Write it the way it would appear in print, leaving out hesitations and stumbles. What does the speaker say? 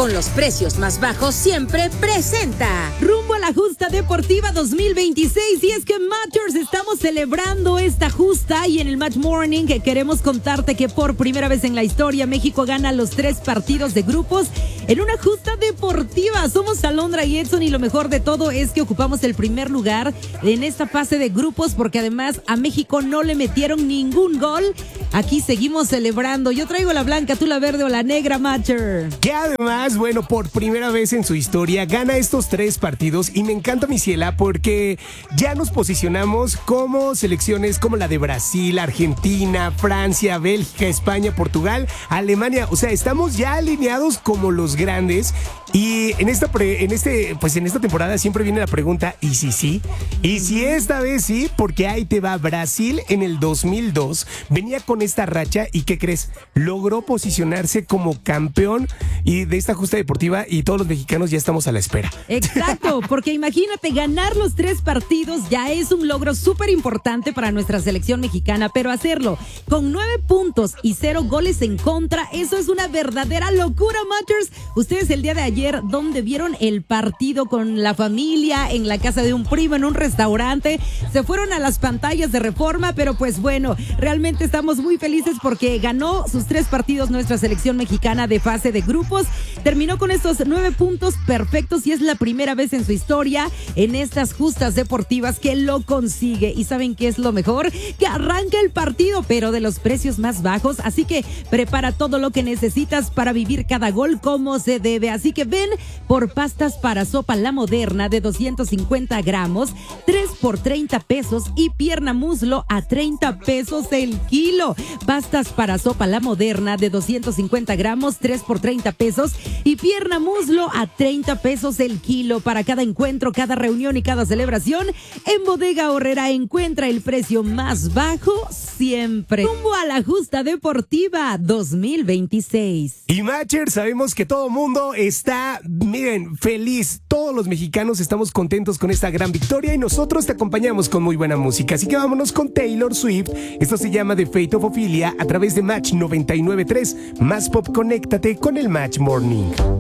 con los precios más bajos siempre presenta rumbo a la justa deportiva 2026. Y es que Matchers estamos celebrando esta justa, y en el Match Morning queremos contarte que por primera vez en la historia México gana los 3 partidos de grupos en una justa deportiva. Somos Alondra y Edson, y lo mejor de todo es que ocupamos el primer lugar en esta fase de grupos, porque además a México no le metieron ningún gol. Aquí seguimos celebrando. Yo traigo la blanca, tú la verde o la negra, Matcher. Que además, bueno, por primera vez en su historia gana estos 3 partidos, y me encanta, mi ciela, porque ya nos posicionamos como selecciones como la de Brasil, Argentina, Francia, Bélgica, España, Portugal, Alemania. O sea, estamos ya alineados como los grandes. Y en esta temporada siempre viene la pregunta, ¿y si sí? ¿Y si esta vez sí? Porque ahí te va. Brasil en el 2002 venía con esta racha, y ¿qué crees? Logró posicionarse como campeón y de esta justa deportiva, y todos los mexicanos ya estamos a la espera. Exacto, porque imagínate, ganar los 3 partidos ya es un logro súper importante para nuestra selección mexicana, pero hacerlo con 9 puntos y 0 goles en contra, eso es una verdadera locura, Matchers. Ustedes el día de ayer, ¿dónde vieron el partido? ¿Con la familia, en la casa de un primo, en un restaurante? Se fueron a las pantallas de Reforma, pero pues bueno, realmente estamos muy felices porque ganó sus 3 partidos nuestra selección mexicana de fase de grupos. Terminó con estos 9 puntos perfectos, y es la primera vez en su historia en estas justas deportivas que lo consigue. ¿Y saben qué es lo mejor? Que arranca el partido, pero de los precios más bajos, así que prepara todo lo que necesitas para vivir cada gol como se debe. Así que ven por pastas para sopa La Moderna de 250 gramos, 3 por 30 pesos, y pierna muslo a 30 pesos el kilo. Pastas para sopa La Moderna de 250 gramos, 3 por 30 pesos, y pierna muslo a 30 pesos el kilo. Para cada encuentro, cada reunión y cada celebración, en Bodega Horrera encuentra el precio más bajo siempre. Rumbo a la justa deportiva 2026. Y Matcher, sabemos que todo mundo está, miren, feliz. Todos los mexicanos estamos contentos con esta gran victoria, y nosotros te acompañamos con muy buena música. Así que vámonos con Taylor Swift. Esto se llama The Fate of Ophelia a través de Match 99.3. Más pop, conéctate con el Match Morning.